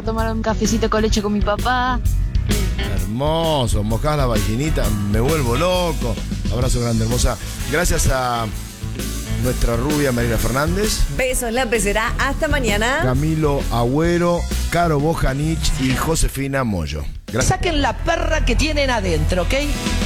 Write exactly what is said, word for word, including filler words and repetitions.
Tomar un cafecito con leche con mi papá. Hermoso, mojás la vaginita, me vuelvo loco. Abrazo grande, hermosa. Gracias a nuestra rubia Marina Fernández. Besos, la pecera. Hasta mañana. Camilo Agüero, Caro Bojanich y Josefina Moyo. Gracias. Saquen la perra que tienen adentro, ¿ok?